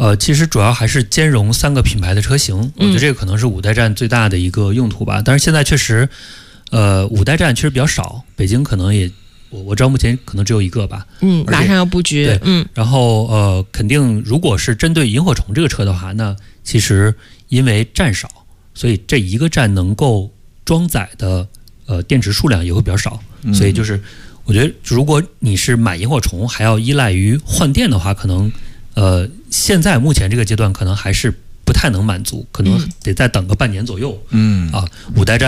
其实主要还是兼容3个品牌的车型，我觉得这个可能是5代站最大的一个用途吧。但是现在确实，5代站确实比较少，北京可能也我知道目前可能只有1个吧。 马上要布局。 对，然后肯定如果是针对萤火虫这个车的话，那其实因为站少，所以这一个站能够装载的电池数量也会比较少，所以就是我觉得如果你是买萤火虫还要依赖于换电的话，可能现在目前这个阶段可能还是不太能满足，可能得再等个半年左右。5代站